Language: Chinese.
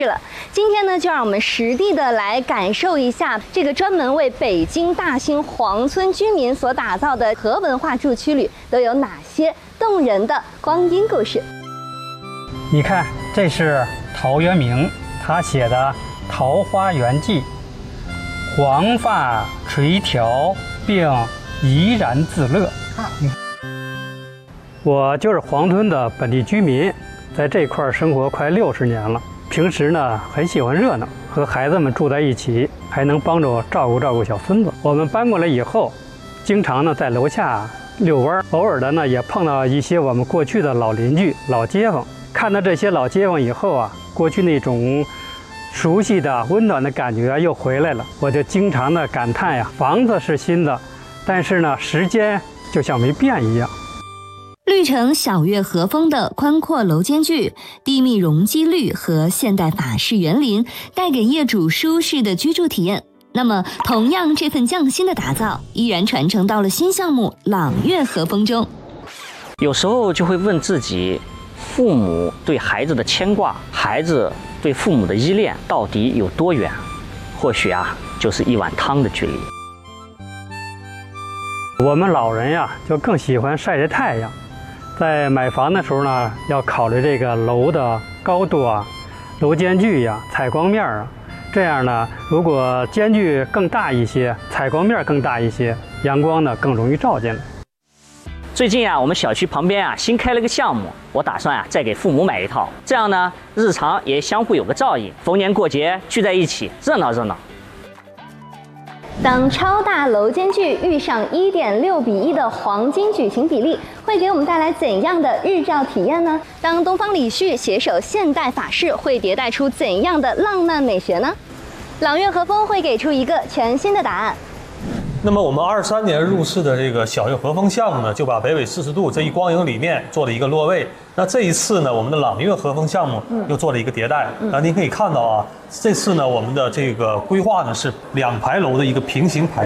了，今天呢，就让我们实地的来感受一下这个专门为北京大兴黄村居民所打造的核文化住区里都有哪些动人的光阴故事。 你看，这是陶渊明他写的《桃花源记》，黄发垂髫，并怡然自乐。我就是黄村的本地居民，在这块生活快60年了。平时呢，很喜欢热闹，和孩子们住在一起，还能帮着照顾小孙子。我们搬过来以后，经常呢在楼下遛弯，偶尔的呢也碰到一些我们过去的老邻居、老街坊。看到这些老街坊以后啊，过去那种熟悉的、温暖的感觉又回来了。我就经常的感叹呀，房子是新的，但是呢，时间就像没变一样。 绿城小悦和风的宽阔楼间距、低密容积率和现代法式园林，带给业主舒适的居住体验。那么，同样这份匠心的打造，依然传承到了新项目朗悦和风中。 有时候就会问自己，父母对孩子的牵挂，孩子对父母的依恋到底有多远？或许啊，就是一碗汤的距离。 我们老人呀，就更喜欢晒晒太阳。在买房的时候呢，要考虑这个楼的高度啊、楼间距呀、采光面啊。这样呢，如果间距更大一些，采光面更大一些，阳光呢更容易照进来。 最近啊，我们小区旁边啊新开了个项目，我打算啊再给父母买一套，这样呢日常也相互有个照应，逢年过节聚在一起，热闹热闹。 当超大楼间距遇上1.6比1的黄金矩形比例，会给我们带来怎样的日照体验呢？当东方礼序携手现代法式，会迭代出怎样的浪漫美学呢？朗悦和风会给出一个全新的答案。 那么我们23年入市的这个小悦和风项目呢，就把北纬40度这一光影理念做了一个落位。那这一次呢，我们的朗悦和风项目又做了一个迭代。您可以看到啊，这次呢，我们的这个规划呢是2排楼的一个平行排。